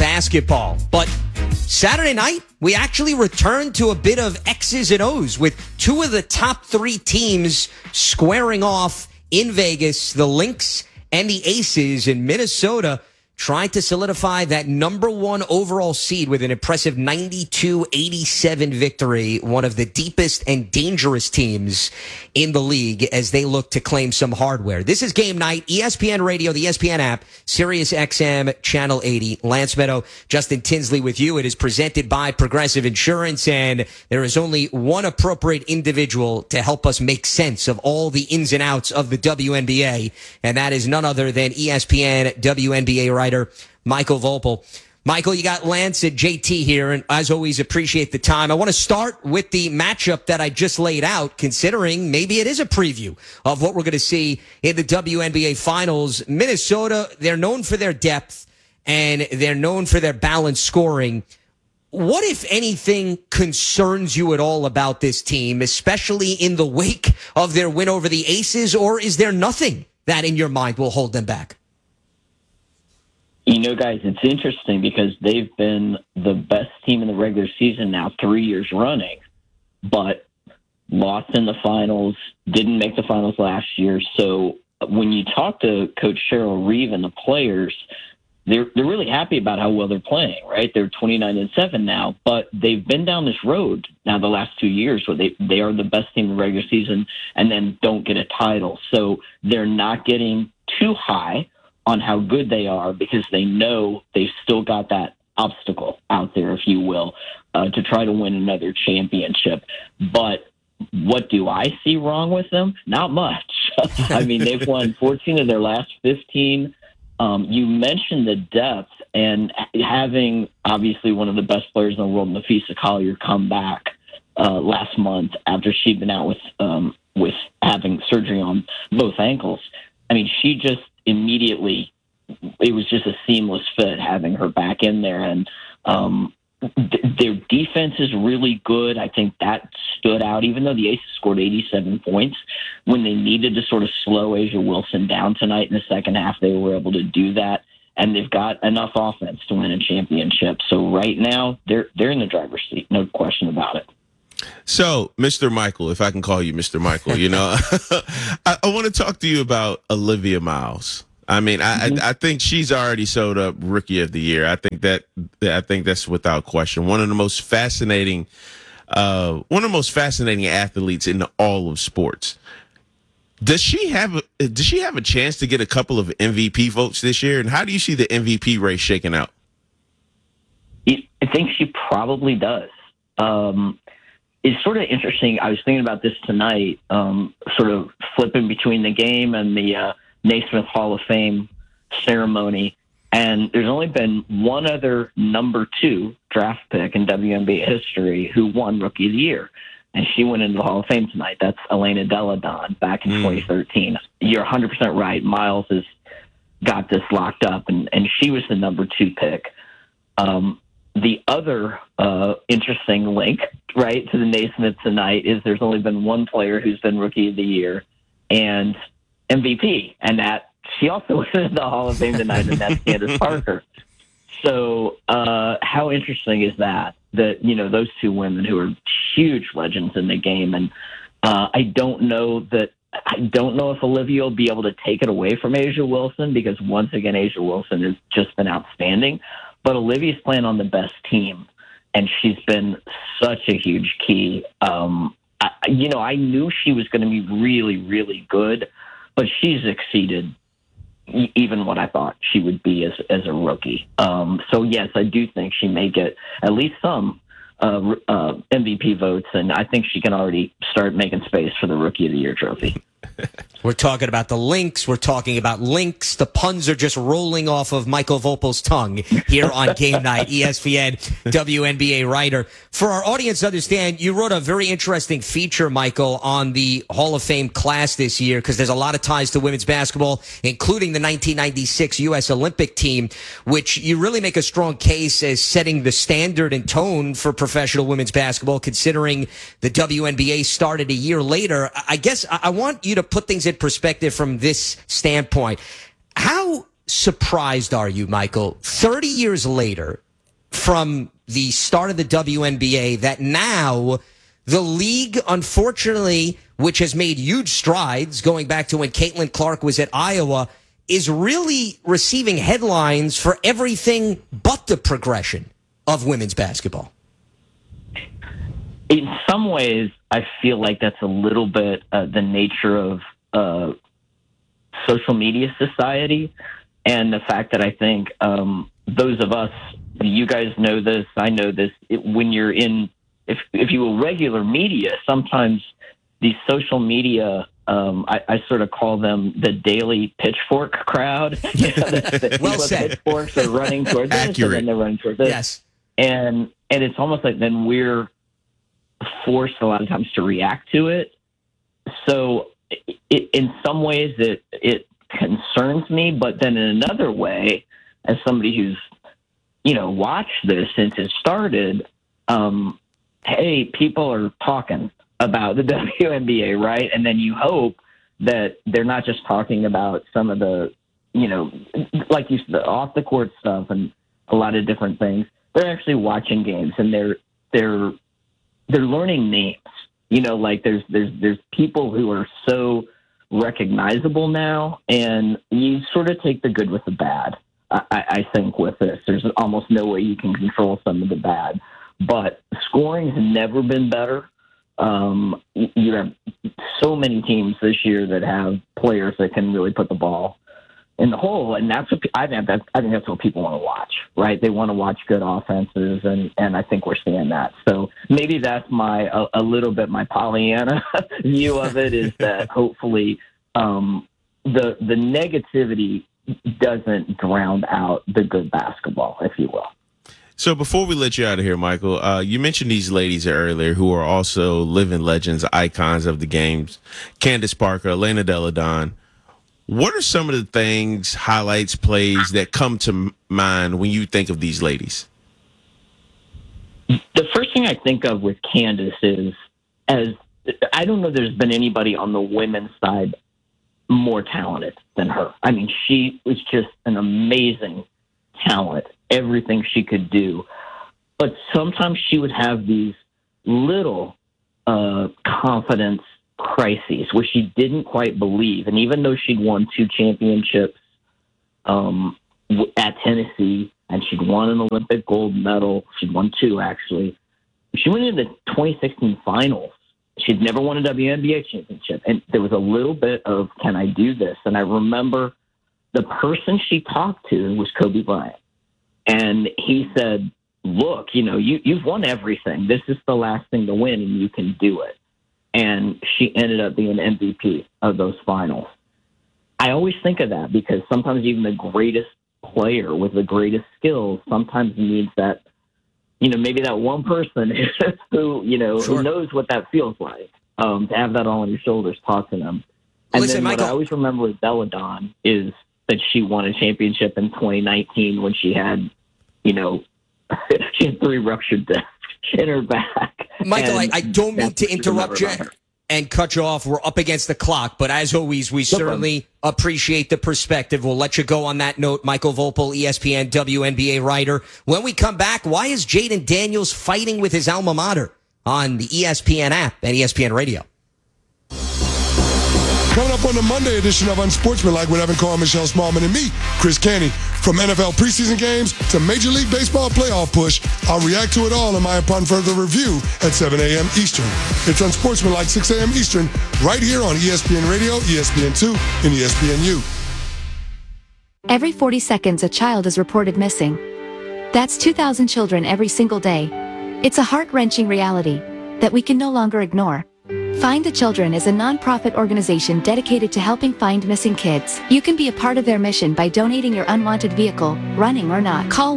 basketball. But Saturday night, we actually returned to a bit of X's and O's with two of the top three teams squaring off in Vegas, the Lynx and the Aces. In Minnesota trying to solidify that number one overall seed with an impressive 92-87 victory, one of the deepest and dangerous teams in the league as they look to claim some hardware. This is Game Night, ESPN Radio, the ESPN app, Sirius XM, Channel 80. Lance Meadow, Justin Tinsley with you. It is presented by Progressive Insurance, and there is only one appropriate individual to help us make sense of all the ins and outs of the WNBA, and that is none other than ESPN WNBA writer Michael Vogel. Michael, you got Lance and JT here, and as always, appreciate the time. I want to start with the matchup that I just laid out, considering maybe it is a preview of what we're going to see in the WNBA Finals. Minnesota, they're known for their depth, and they're known for their balanced scoring. What, if anything, concerns you at all about this team, especially in the wake of their win over the Aces, or is there nothing that in your mind will hold them back? You know, guys, it's interesting because they've been the best team in the regular season now 3 years running, but lost in the finals, didn't make the finals last year. So when you talk to Coach Cheryl Reeve and the players, they're really happy about how well they're playing, right? They're 29-7 now, but they've been down this road now the last 2 years where they are the best team in the regular season and then don't get a title. So they're not getting too high on how good they are because they know they've still got that obstacle out there, if you will, to try to win another championship. But what do I see wrong with them? Not much. I mean, they've won 14 of their last 15. You mentioned the depth and having obviously one of the best players in the world, Napheesa Collier, come back last month after she'd been out with having surgery on both ankles. I mean, she just immediately, it was just a seamless fit having her back in there. And their defense is really good. I think that stood out, even though the Aces scored 87 points. When they needed to sort of slow A'ja Wilson down tonight in the second half, they were able to do that. And they've got enough offense to win a championship. So right now, they're in the driver's seat, no question about it. So, Mr. Michael, if I can call you Mr. Michael, you know, I want to talk to you about Olivia Miles. I mean, I think she's already sewed up Rookie of the Year. I think that's without question one of the most fascinating athletes in all of sports. Does she have a chance to get a couple of MVP votes this year? And how do you see the MVP race shaking out? I think she probably does. It's sort of interesting. I was thinking about this tonight, sort of flipping between the game and the Naismith Hall of Fame ceremony. And there's only been one other number 2 draft pick in WNBA history who won Rookie of the Year. And she went into the Hall of Fame tonight. That's Elena Delle Donne back in 2013. You're 100% right. Miles has got this locked up, and she was the number 2 pick. The other interesting link, right, to the Naismith tonight is there's only been one player who's been Rookie of the Year and MVP, and that she also was in the Hall of Fame tonight, and that's Candace Parker. So how interesting is that, you know, those two women who are huge legends in the game, and I don't know if Olivia will be able to take it away from A'ja Wilson because, once again, A'ja Wilson has just been outstanding. But Olivia's playing on the best team, and she's been such a huge key. I knew she was going to be really, really good, but she's exceeded even what I thought she would be as a rookie. So, yes, I do think she may get at least some MVP votes, and I think she can already start making space for the Rookie of the Year trophy. We're talking about the Lynx. We're talking about Lynx. The puns are just rolling off of Michael Vogel's tongue here on Game Night, ESPN WNBA writer. For our audience to understand, you wrote a very interesting feature, Michael, on the Hall of Fame class this year because there's a lot of ties to women's basketball, including the 1996 U.S. Olympic team, which you really make a strong case as setting the standard and tone for professional women's basketball, considering the WNBA started a year later. I guess I want you to put things in perspective from this standpoint. How surprised are you, Michael, 30 years later from the start of the WNBA, that now the league, unfortunately, which has made huge strides going back to when Caitlin Clark was at Iowa, is really receiving headlines for everything but the progression of women's basketball? In some ways, I feel like that's a little bit the nature of social media society, and the fact that I think those of us, you guys know this, I know this, when you're in, if you will, regular media, sometimes these social media, I sort of call them the daily pitchfork crowd. You know, the well said. Pitchforks are running toward this, Accurate. and then they're running toward this. Yes. And it's almost like then we're forced a lot of times to react to it. So in some ways it concerns me, but then in another way, as somebody who's, watched this since it started, hey, people are talking about the WNBA, right? And then you hope that they're not just talking about some of the, like the off the court stuff and a lot of different things. They're actually watching games, and they're learning names. Like there's people who are so recognizable now, and you sort of take the good with the bad. I think with this, there's almost no way you can control some of the bad, but scoring has never been better. You have so many teams this year that have players that can really put the ball in the hole, and that's what I think that's what people want to watch, right? They want to watch good offenses, and I think we're seeing that. So maybe that's a little bit my Pollyanna view of it, is that hopefully the negativity doesn't drown out the good basketball, if you will. So before we let you out of here, Michael, you mentioned these ladies earlier who are also living legends, icons of the games. Candace Parker, Elena Delle Donne. What are some of the things, highlights, plays that come to mind when you think of these ladies? The first thing I think of with Candace is, I don't know there's been anybody on the women's side more talented than her. I mean, she was just an amazing talent, everything she could do. But sometimes she would have these little confidence crises where she didn't quite believe. And even though she'd won 2 championships at Tennessee, and she'd won an Olympic gold medal, she'd won 2 actually, she went into the 2016 finals. She'd never won a WNBA championship. And there was a little bit of, can I do this? And I remember the person she talked to was Kobe Bryant. And he said, look, you've won everything. This is the last thing to win, and you can do it. And she ended up being MVP of those finals. I always think of that because sometimes even the greatest player with the greatest skills sometimes needs that, maybe that one person who, Sure. who knows what that feels like, to have that all on your shoulders, talk to them. And Listen, then Michael, what I always remember with Delle Donne is that she won a championship in 2019 when she had, she had 3 ruptured discs in her back. Michael, And I don't mean to interrupt you remember. and cut you off. We're up against the clock, but as always, we certainly appreciate the perspective. We'll let you go on that note. Michael Vopel, ESPN WNBA writer. When we come back, why is Jaden Daniels fighting with his alma mater on the ESPN app and ESPN Radio? Coming up on the Monday edition of Unsportsmanlike with Evan Carr, Michelle Smallman, and me, Chris Canty. From NFL preseason games to Major League Baseball playoff push, I'll react to it all in my Upon Further Review at 7 a.m. Eastern. It's Unsportsmanlike, 6 a.m. Eastern, right here on ESPN Radio, ESPN2, and ESPNU. Every 40 seconds, a child is reported missing. That's 2,000 children every single day. It's a heart-wrenching reality that we can no longer ignore. Find the Children is a non-profit organization dedicated to helping find missing kids. You can be a part of their mission by donating your unwanted vehicle, running or not. Call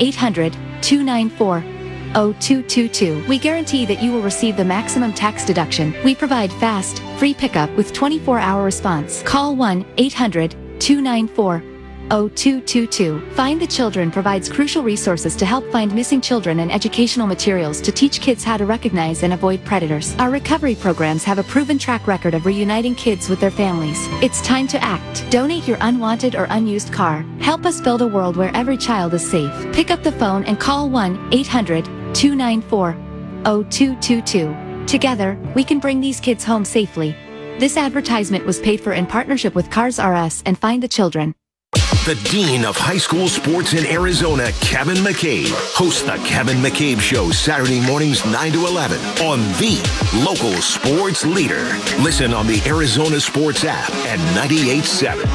1-800-294-0222. We guarantee that you will receive the maximum tax deduction. We provide fast, free pickup with 24-hour response. Call 1-800-294-0222. 0222. Find the Children provides crucial resources to help find missing children and educational materials to teach kids how to recognize and avoid predators. Our recovery programs have a proven track record of reuniting kids with their families. It's time to act. Donate your unwanted or unused car. Help us build a world where every child is safe. Pick up the phone and call 1-800-294-0222. Together, we can bring these kids home safely. This advertisement was paid for in partnership with Cars R Us and Find the Children. The Dean of High School Sports in Arizona, Kevin McCabe, hosts the Kevin McCabe Show Saturday mornings 9 to 11 on the local sports leader. Listen on the Arizona Sports app at 98.7.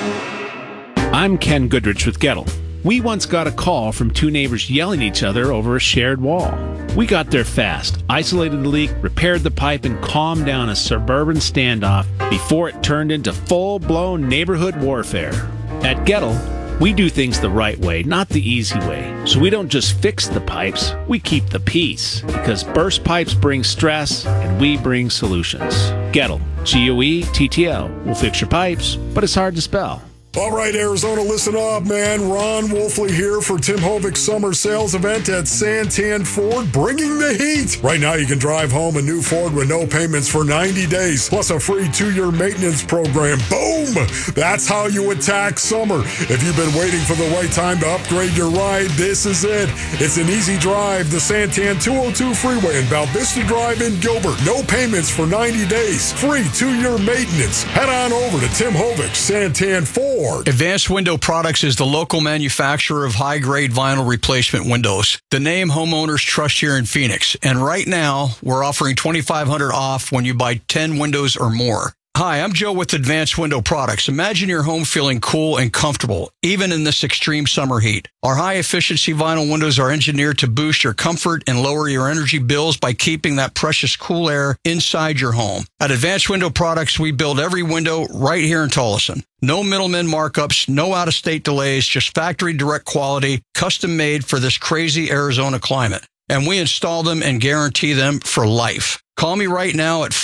I'm Ken Goodrich with Gettle. We once got a call from two neighbors yelling at each other over a shared wall. We got there fast, isolated the leak, repaired the pipe, and calmed down a suburban standoff before it turned into full-blown neighborhood warfare. At Gettle, we do things the right way, not the easy way. So we don't just fix the pipes, we keep the peace. Because burst pipes bring stress, and we bring solutions. Gettle, G-O-E-T-T-L. We'll fix your pipes, but it's hard to spell. All right, Arizona, listen up, man. Ron Wolfley here for Tim Hovig's summer sales event at Santan Ford, bringing the heat. Right now, you can drive home a new Ford with no payments for 90 days, plus a free 2-year maintenance program. Boom! That's how you attack summer. If you've been waiting for the right time to upgrade your ride, this is it. It's an easy drive, the Santan 202 Freeway and Val Vista Drive in Gilbert. No payments for 90 days. Free 2-year maintenance. Head on over to Tim Hovig, Santan Ford. Advanced Window Products is the local manufacturer of high-grade vinyl replacement windows. The name homeowners trust here in Phoenix. And right now, we're offering $2,500 off when you buy 10 windows or more. Hi, I'm Joe with Advanced Window Products. Imagine your home feeling cool and comfortable, even in this extreme summer heat. Our high-efficiency vinyl windows are engineered to boost your comfort and lower your energy bills by keeping that precious cool air inside your home. At Advanced Window Products, we build every window right here in Tolleson. No middlemen markups, no out-of-state delays, just factory direct quality, custom made for this crazy Arizona climate. And we install them and guarantee them for life. Call me right now at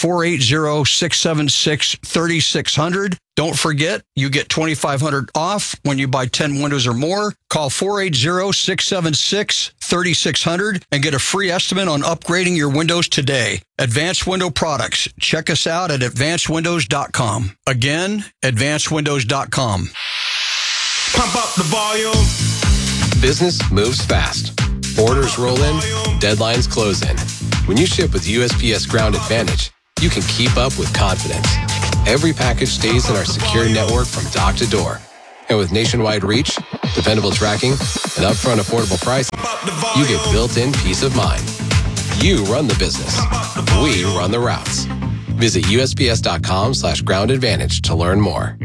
480-676-3600. Don't forget, you get $2,500 off when you buy 10 windows or more. Call 480-676-3600 and get a free estimate on upgrading your windows today. Advanced Window Products. Check us out at advancedwindows.com. Again, advancedwindows.com. Pump up the volume. Business moves fast. Orders roll in, deadlines close in. When you ship with USPS Ground Advantage, you can keep up with confidence. Every package stays in our secure network from dock to door. And with nationwide reach, dependable tracking, and upfront affordable pricing, you get built-in peace of mind. You run the business. We run the routes. Visit USPS.com/Ground Advantage to learn more.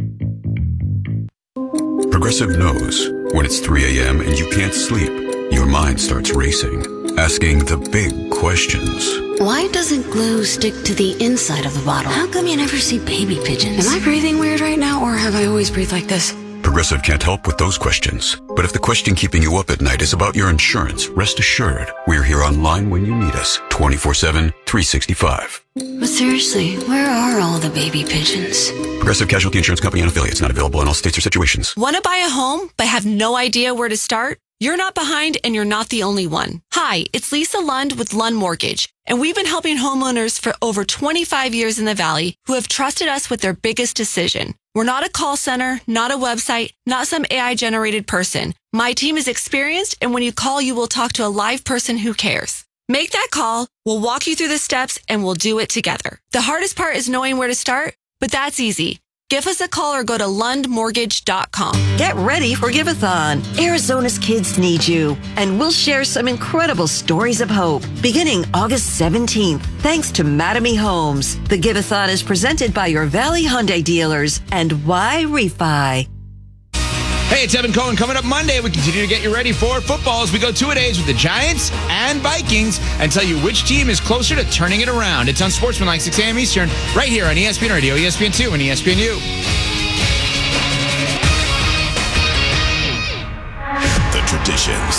Progressive knows when it's 3 a.m. and you can't sleep, your mind starts racing, asking the big questions. Why doesn't glue stick to the inside of the bottle? How come you never see baby pigeons? Am I breathing weird right now, or have I always breathed like this? Progressive can't help with those questions. But if the question keeping you up at night is about your insurance, rest assured, we're here online when you need us, 24/7, 365. But seriously, where are all the baby pigeons? Progressive Casualty Insurance Company and affiliates, not available in all states or situations. Want to buy a home but have no idea where to start? You're not behind, and you're not the only one. Hi, it's Lisa Lund with Lund Mortgage, and we've been helping homeowners for over 25 years in the Valley who have trusted us with their biggest decision. We're not a call center, not a website, not some AI-generated person. My team is experienced, and when you call, you will talk to a live person who cares. Make that call, we'll walk you through the steps, and we'll do it together. The hardest part is knowing where to start, but that's easy. Give us a call or go to lundmortgage.com. Get ready for Giveathon. Arizona's kids need you. And we'll share some incredible stories of hope beginning August 17th. Thanks to Mattamy Homes. The Giveathon is presented by your Valley Hyundai dealers and Y Refi. Hey, it's Evan Cohen. Coming up Monday, we continue to get you ready for football as we go 2-a-days with the Giants and Vikings and tell you which team is closer to turning it around. It's on Sportsmanlike, 6 a.m. Eastern, right here on ESPN Radio, ESPN2, and ESPNU. The tradition passions,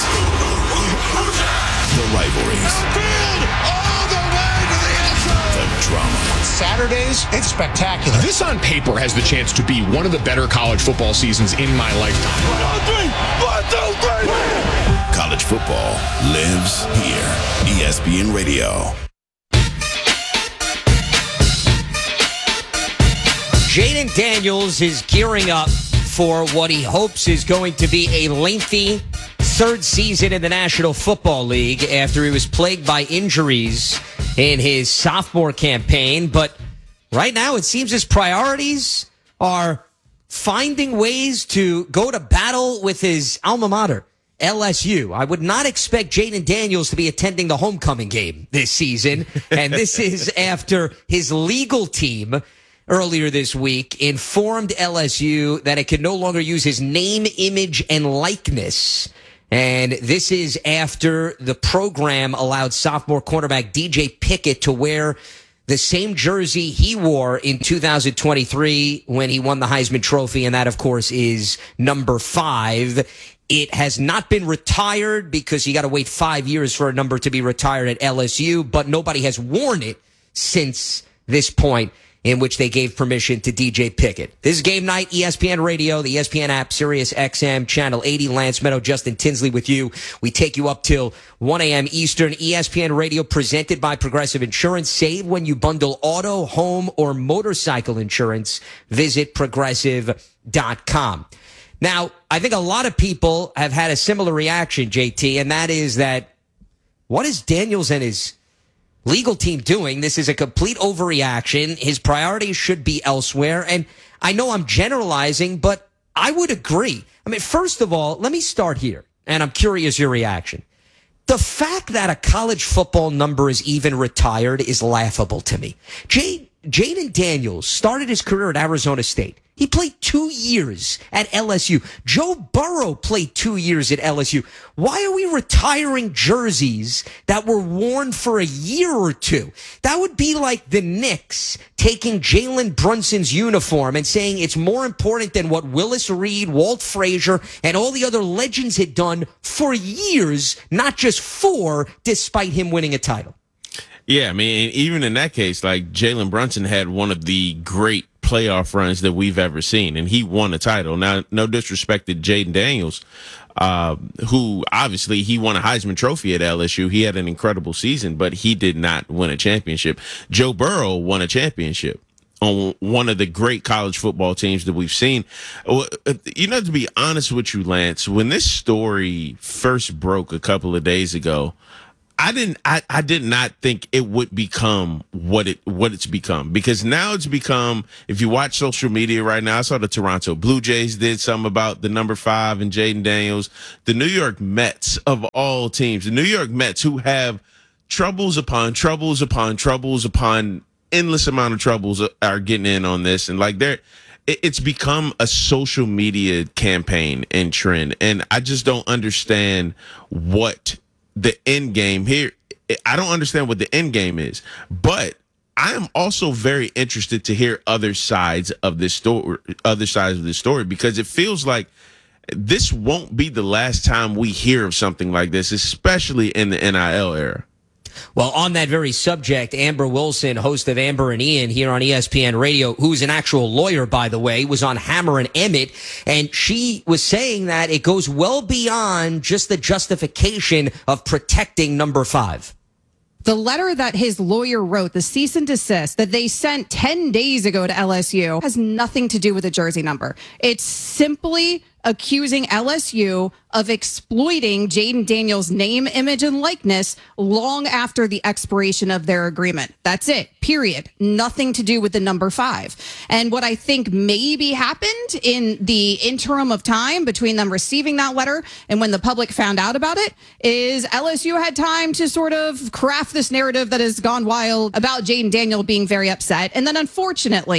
the rivalries, the drama. Saturdays, it's spectacular. This on paper has the chance to be one of the better college football seasons in my lifetime. 1, 2, 3. College football lives here. ESPN Radio. Jaden Daniels is gearing up for what he hopes is going to be a lengthy third season in the National Football League after he was plagued by injuries in his sophomore campaign. But right now, it seems his priorities are finding ways to go to battle with his alma mater, LSU. I would not expect Jaden Daniels to be attending the homecoming game this season. And this is after his legal team earlier this week informed LSU that it can no longer use his name, image, and likeness. And this is after the program allowed sophomore cornerback DJ Pickett to wear the same jersey he wore in 2023 when he won the Heisman Trophy. And that, of course, is number 5. It has not been retired because you got to wait 5 years for a number to be retired at LSU, but nobody has worn it since this point in which they gave permission to DJ Pickett. This is Game Night, ESPN Radio, the ESPN app, Sirius XM, Channel 80, Lance Meadow, Justin Tinsley with you. We take you up till 1 a.m. Eastern. ESPN Radio presented by Progressive Insurance. Save when you bundle auto, home, or motorcycle insurance. Visit Progressive.com. Now, I think a lot of people have had a similar reaction, JT, and that is that what is Daniels and his legal team doing? This is a complete overreaction. His priorities should be elsewhere. And I know I'm generalizing, but I would agree. I mean, first of all, let me start here, and I'm curious your reaction. The fact that a college football number is even retired is laughable to me. Jaden Daniels started his career at Arizona State. He played 2 years at LSU. Joe Burrow played 2 years at LSU. Why are we retiring jerseys that were worn for a year or two? That would be like the Knicks taking Jalen Brunson's uniform and saying it's more important than what Willis Reed, Walt Frazier, and all the other legends had done for years, not just 4, despite him winning a title. Yeah, I mean, even in that case, like Jalen Brunson had one of the great playoff runs that we've ever seen, and he won a title. Now, no disrespect to Jaden Daniels, who obviously he won a Heisman Trophy at LSU. He had an incredible season, but he did not win a championship. Joe Burrow won a championship on one of the great college football teams that we've seen. You know, to be honest with you, Lance, when this story first broke a couple of days ago, I did not think it would become what it's become, because now it's become, if you watch social media right now, I saw the Toronto Blue Jays did something about the number 5 and Jaden Daniels. The New York Mets of all teams, the New York Mets, who have troubles upon troubles upon troubles upon endless amount of troubles, are getting in on this. And like it's become a social media campaign and trend. And I just don't understand what the end game here. I don't understand what the end game is, but I am also very interested to hear other sides of this story, because it feels like this won't be the last time we hear of something like this, especially in the NIL era. Well, on that very subject, Amber Wilson, host of Amber and Ian here on ESPN Radio, who's an actual lawyer, by the way, was on Hammer and Emmett, and she was saying that it goes well beyond just the justification of protecting number 5. The letter that his lawyer wrote, the cease and desist that they sent 10 days ago to LSU, has nothing to do with the jersey number. It's simply accusing LSU of exploiting Jaden Daniels' name, image, and likeness long after the expiration of their agreement. That's it, period. Nothing to do with the number 5. And what I think maybe happened in the interim of time between them receiving that letter and when the public found out about it is LSU had time to sort of craft this narrative that has gone wild about Jaden Daniels being very upset. And then unfortunately,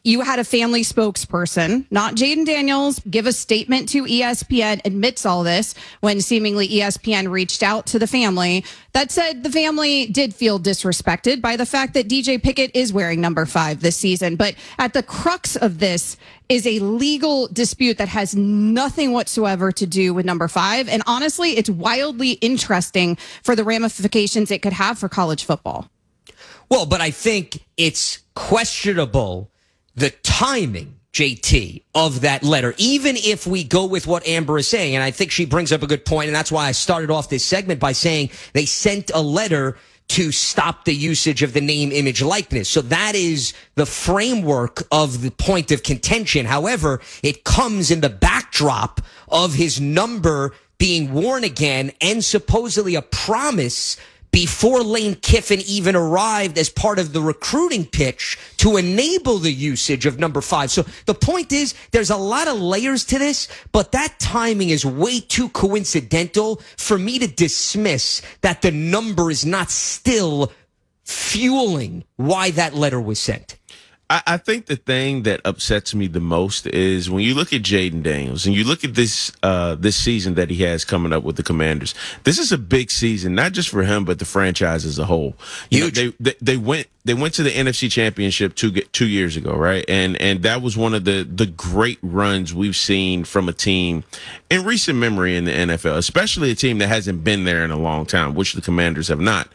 you had a family spokesperson, not Jaden Daniels, give a statement to ESPN, admits all this when seemingly ESPN reached out to the family that said the family did feel disrespected by the fact that DJ Pickett is wearing number 5 this season. But at the crux of this is a legal dispute that has nothing whatsoever to do with number 5. And honestly, it's wildly interesting for the ramifications it could have for college football. Well, but I think it's questionable the timing, JT, of that letter, even if we go with what Amber is saying. And I think she brings up a good point, and that's why I started off this segment by saying they sent a letter to stop the usage of the name, image, likeness. So that is the framework of the point of contention. However, it comes in the backdrop of his number being worn again and supposedly a promise before Lane Kiffin even arrived as part of the recruiting pitch to enable the usage of number 5. So the point is, there's a lot of layers to this, but that timing is way too coincidental for me to dismiss that the number is not still fueling why that letter was sent. I think the thing that upsets me the most is when you look at Jaden Daniels and you look at this season that he has coming up with the Commanders. This is a big season, not just for him, but the franchise as a whole. Huge. You know, they went to the NFC Championship 2 years ago, right? And that was one of the great runs we've seen from a team in recent memory in the NFL, especially a team that hasn't been there in a long time, which the Commanders have not.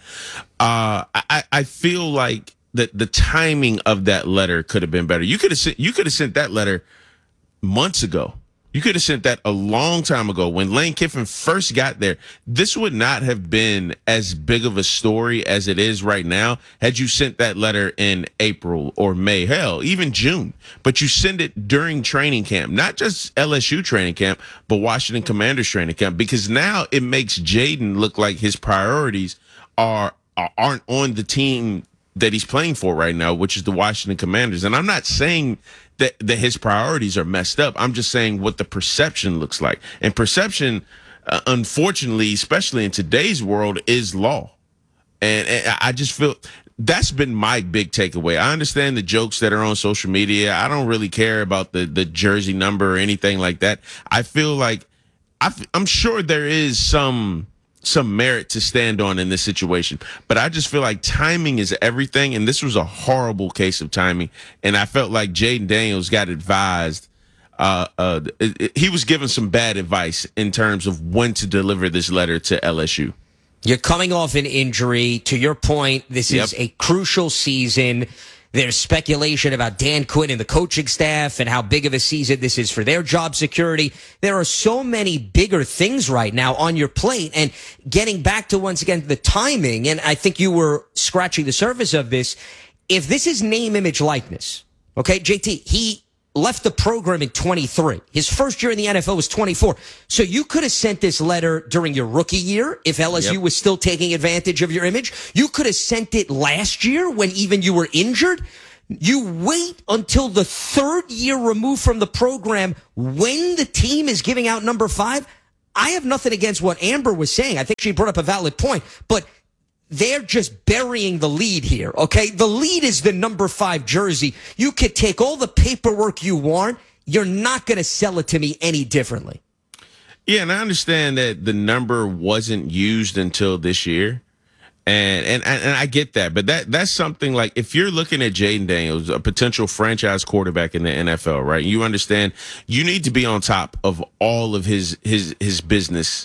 I feel like the timing of that letter could have been better. You could have sent that letter months ago. You could have sent that a long time ago when Lane Kiffin first got there. This would not have been as big of a story as it is right now had you sent that letter in April or May, hell, even June. But you send it during training camp, not just LSU training camp, but Washington Commanders training camp, because now it makes Jaden look like his priorities aren't on the team that he's playing for right now, which is the Washington Commanders. And I'm not saying that his priorities are messed up. I'm just saying what the perception looks like. And perception, unfortunately, especially in today's world, is law. And I just feel that's been my big takeaway. I understand the jokes that are on social media. I don't really care about the jersey number or anything like that. I feel like I'm sure there is some merit to stand on in this situation, but I just feel like timing is everything, and this was a horrible case of timing. And I felt like Jaden Daniels got advised. He was given some bad advice in terms of when to deliver this letter to LSU. You're coming off an injury. To your point, this is a crucial season. There's speculation about Dan Quinn and the coaching staff and how big of a season this is for their job security. There are so many bigger things right now on your plate. And getting back to, once again, the timing, and I think you were scratching the surface of this. If this is name, image, likeness, okay, JT, he left the program in 23. His first year in the NFL was 24. So you could have sent this letter during your rookie year if LSU was still taking advantage of your image. You could have sent it last year when even you were injured. You wait until the third year removed from the program when the team is giving out number 5. I have nothing against what Amber was saying. I think she brought up a valid point, but they're just burying the lead here, okay? The lead is the number 5 jersey. You could take all the paperwork you want. You're not going to sell it to me any differently. Yeah, and I understand that the number wasn't used until this year. And I get that. But that's something like, if you're looking at Jaden Daniels, a potential franchise quarterback in the NFL, right? You understand you need to be on top of all of his business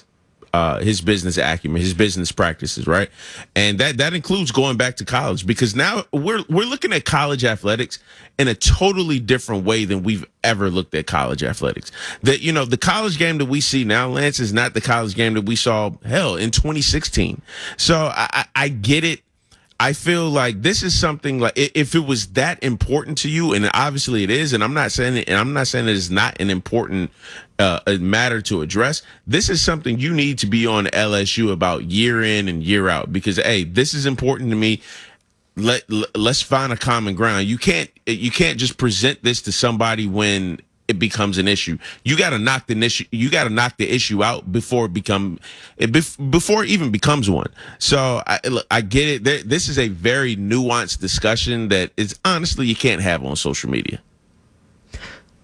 acumen, his business practices, right? And that includes going back to college, because now we're looking at college athletics in a totally different way than we've ever looked at college athletics. That, you know, the college game that we see now, Lance, is not the college game that we saw, hell, in 2016. So I get it. I feel like this is something like, if it was that important to you, and obviously it is, and I'm not saying it is not an important a matter to address. This is something you need to be on LSU about year in and year out, because, hey, this is important to me. Let's find a common ground. You can't just present this to somebody when it becomes an issue. You got to knock the issue. You got to knock the issue out before it even becomes one. So I get it. This is a very nuanced discussion that is honestly you can't have on social media.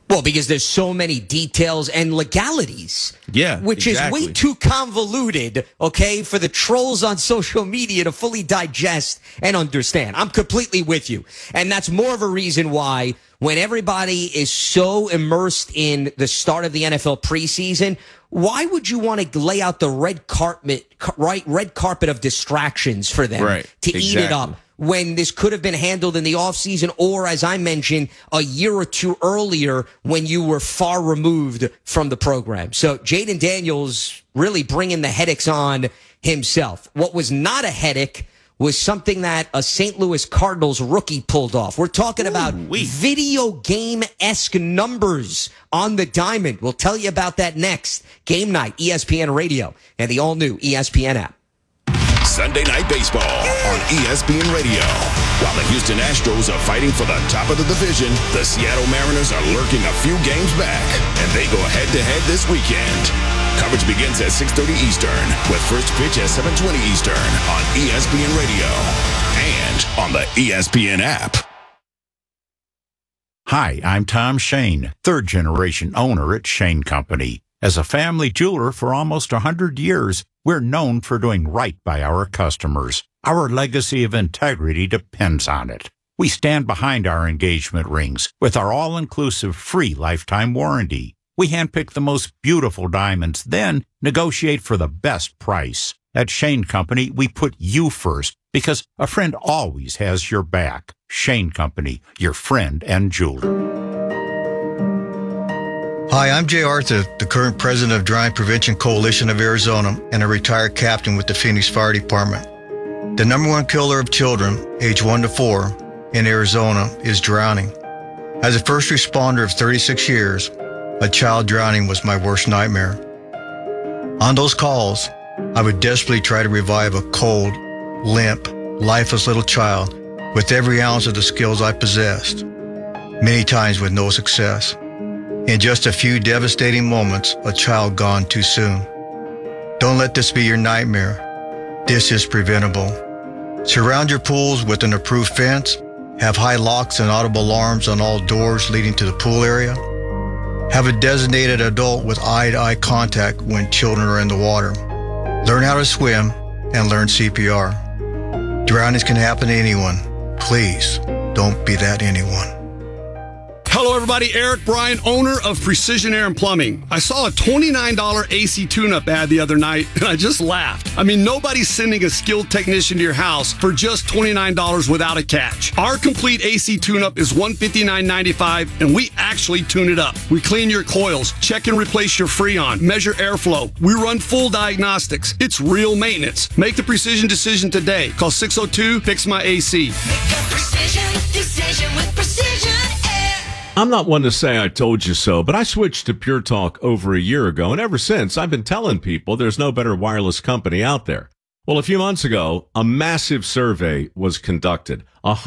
Well, because there's so many details and legalities. Yeah, which exactly. is way too convoluted, okay, for the trolls on social media to fully digest and understand. I'm completely with you. And that's more of a reason why when everybody is so immersed in the start of the NFL preseason, why would you want to lay out the red carpet of distractions for them to eat it up? When this could have been handled in the offseason or, as I mentioned, a year or two earlier when you were far removed from the program. So Jaden Daniels really bringing the headaches on himself. What was not a headache was something that a St. Louis Cardinals rookie pulled off. We're talking about video game-esque numbers on the diamond. We'll tell you about that next. Game Night, ESPN Radio, and the all-new ESPN app. Sunday Night Baseball on ESPN Radio. While the Houston Astros are fighting for the top of the division, the Seattle Mariners are lurking a few games back, and they go head-to-head this weekend. Coverage begins at 6:30 Eastern, with first pitch at 7:20 Eastern on ESPN Radio and on the ESPN app. Hi, I'm Tom Shane, third-generation owner at Shane Company. As a family jeweler for almost 100 years, we're known for doing right by our customers. Our legacy of integrity depends on it. We stand behind our engagement rings with our all-inclusive free lifetime warranty. We handpick the most beautiful diamonds, then negotiate for the best price. At Shane Company, we put you first because a friend always has your back. Shane Company, your friend and jeweler. Hi, I'm Jay Arthur, the current president of Drowning Prevention Coalition of Arizona and a retired captain with the Phoenix Fire Department. The number one killer of children, age 1 to 4, in Arizona is drowning. As a first responder of 36 years, a child drowning was my worst nightmare. On those calls, I would desperately try to revive a cold, limp, lifeless little child with every ounce of the skills I possessed, many times with no success. In just a few devastating moments, a child gone too soon. Don't let this be your nightmare. This is preventable. Surround your pools with an approved fence. Have high locks and audible alarms on all doors leading to the pool area. Have a designated adult with eye-to-eye contact when children are in the water. Learn how to swim and learn CPR. Drownings can happen to anyone. Please don't be that anyone. Hello, everybody. Eric Bryan, owner of Precision Air and Plumbing. I saw a $29 AC tune-up ad the other night, and I just laughed. I mean, nobody's sending a skilled technician to your house for just $29 without a catch. Our complete AC tune-up is $159.95, and we actually tune it up. We clean your coils, check and replace your Freon, measure airflow. We run full diagnostics. It's real maintenance. Make the precision decision today. Call 602-FIX-MY-AC. Precision decision with Precision Air. I'm not one to say I told you so, but I switched to Pure Talk over a year ago, and ever since, I've been telling people there's no better wireless company out there. Well, a few months ago, a massive survey was conducted.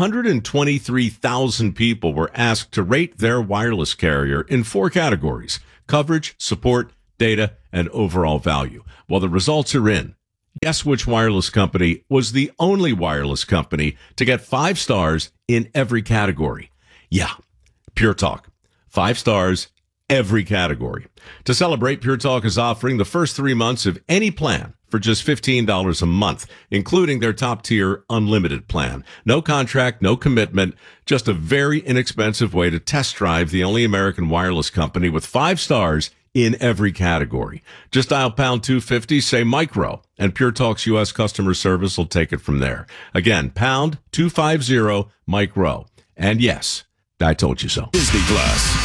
123,000 people were asked to rate their wireless carrier in 4 categories: coverage, support, data, and overall value. Well, the results are in. Guess which wireless company was the only wireless company to get 5 stars in every category? Yeah, Pure Talk. 5 stars, every category. To celebrate, Pure Talk is offering the first 3 months of any plan for just $15 a month, including their top-tier unlimited plan. No contract, no commitment, just a very inexpensive way to test drive the only American wireless company with 5 stars in every category. Just dial pound 250, say micro, and Pure Talk's U.S. customer service will take it from there. Again, pound 250 micro. And yes, I told you so. Disney Plus.